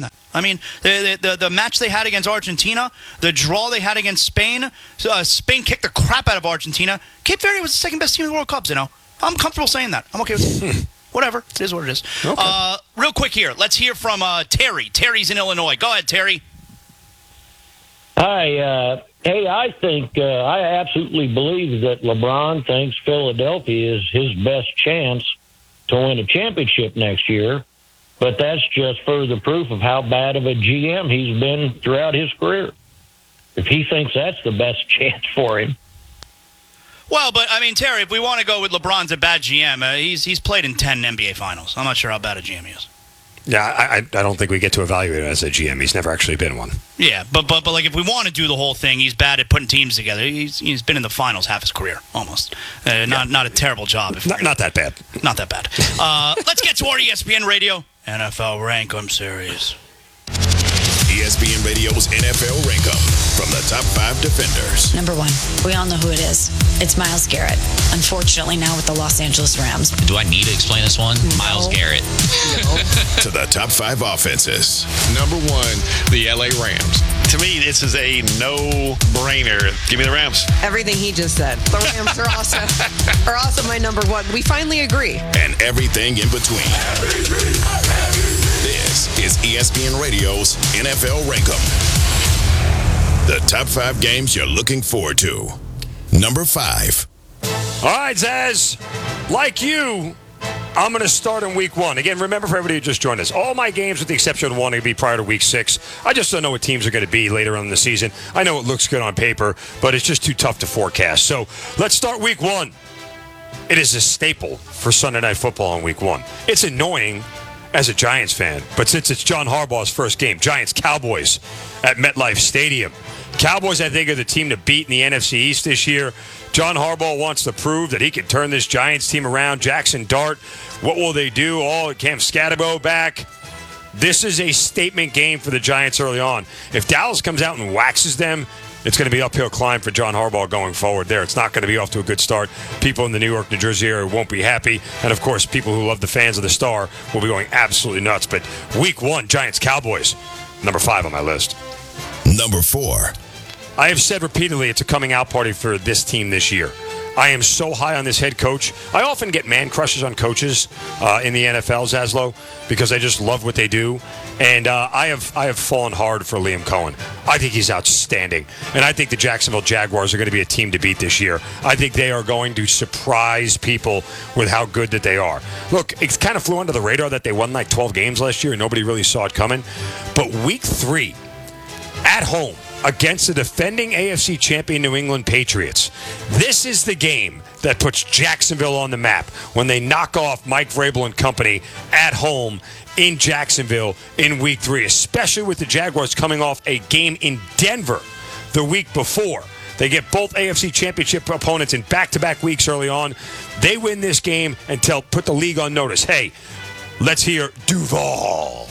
saying that. I mean, the match they had against Argentina, the draw they had against Spain, Spain kicked the crap out of Argentina. Cape Verde was the second best team in the World Cups, I'm comfortable saying that. I'm okay with it. Whatever. It is what it is. Okay. Real quick here. Let's hear from Terry. Terry's in Illinois. Go ahead, Terry. Hi. Hey, I think, I absolutely believe that LeBron thinks Philadelphia is his best chance to win a championship next year. But that's just further proof of how bad of a GM he's been throughout his career. If he thinks that's the best chance for him. Well, but, I mean, Terry, if we want to go with LeBron's a bad GM, he's played in 10 NBA Finals. I'm not sure how bad a GM he is. Yeah, I don't think we get to evaluate him as a GM. He's never actually been one. Yeah, but like if we want to do the whole thing, he's bad at putting teams together. He's been in the finals half his career, almost. Not a terrible job. Not that bad. Not that bad. Let's get to our ESPN Radio NFL Rank 'em series. ESPN Radio's NFL Rank 'em from the top 5 defenders. Number 1, we all know who it is. It's Myles Garrett. Unfortunately, now with the Los Angeles Rams. Do I need to explain this one? No. Myles Garrett. No. To the top 5 offenses. Number 1, the LA Rams. To me, this is a no-brainer. Give me the Rams. Everything he just said. The Rams are also my number 1. We finally agree. And everything in between. This is ESPN Radio's NFL Rank 'em. The top 5 games you're looking forward to. Number 5. All right, Zaz. Like you, I'm going to start in week 1. Again, remember for everybody who just joined us, all my games with the exception of one are going to be prior to week 6. I just don't know what teams are going to be later on in the season. I know it looks good on paper, but it's just too tough to forecast. So let's start week 1. It is a staple for Sunday Night Football in week 1. It's annoying as a Giants fan, but since it's John Harbaugh's first game, Giants-Cowboys at MetLife Stadium. Cowboys, I think, are the team to beat in the NFC East this year. John Harbaugh wants to prove that he can turn this Giants team around. Jackson Dart, what will they do? Cam Scatterbo back. This is a statement game for the Giants early on. If Dallas comes out and waxes them, it's going to be uphill climb for John Harbaugh going forward there. It's not going to be off to a good start. People in the New York, New Jersey area won't be happy. And, of course, people who love the fans of the Star will be going absolutely nuts. But week 1, Giants-Cowboys, number 5 on my list. Number 4. I have said repeatedly it's a coming out party for this team this year. I am so high on this head coach. I often get man crushes on coaches in the NFL, Zaslow, because I just love what they do. And I have fallen hard for Liam Cohen. I think he's outstanding. And I think the Jacksonville Jaguars are going to be a team to beat this year. I think they are going to surprise people with how good that they are. Look, it kind of flew under the radar that they won like 12 games last year and nobody really saw it coming. But week 3, at home, against the defending AFC champion New England Patriots. This is the game that puts Jacksonville on the map when they knock off Mike Vrabel and company at home in Jacksonville in week 3, especially with the Jaguars coming off a game in Denver the week before. They get both AFC championship opponents in back-to-back weeks early on. They win this game and put the league on notice. Hey, let's hear Duval.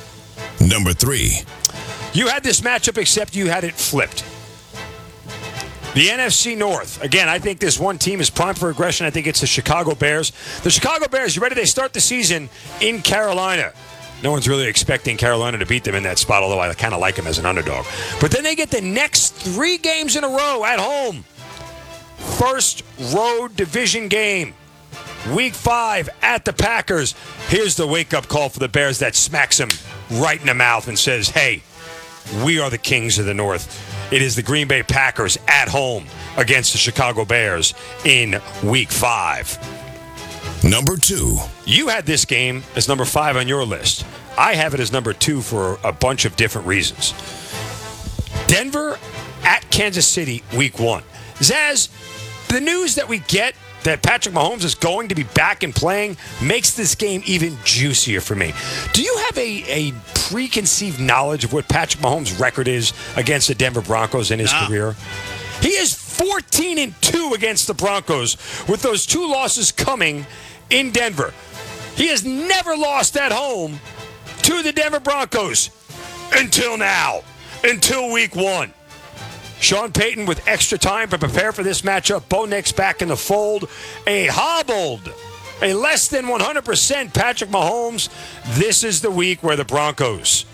Number 3. You had this matchup, except you had it flipped. The NFC North. Again, I think this one team is primed for aggression. I think it's the Chicago Bears. The Chicago Bears, you ready? They start the season in Carolina. No one's really expecting Carolina to beat them in that spot, although I kind of like them as an underdog. But then they get the next 3 games in a row at home. First road division game. Week 5 at the Packers. Here's the wake-up call for the Bears that smacks them right in the mouth and says, hey, we are the kings of the North. It is the Green Bay Packers at home against the Chicago Bears in Week 5. Number 2. You had this game as number 5 on your list. I have it as number 2 for a bunch of different reasons. Denver at Kansas City, Week 1. Zaz, the news that we get that Patrick Mahomes is going to be back and playing makes this game even juicier for me. Do you have a preconceived knowledge of what Patrick Mahomes' record is against the Denver Broncos in his career? He is 14-2 against the Broncos, with those 2 losses coming in Denver. He has never lost at home to the Denver Broncos until now, until Week 1. Sean Payton with extra time to prepare for this matchup. Bo Nix back in the fold. A hobbled, a less than 100% Patrick Mahomes. This is the week where the Broncos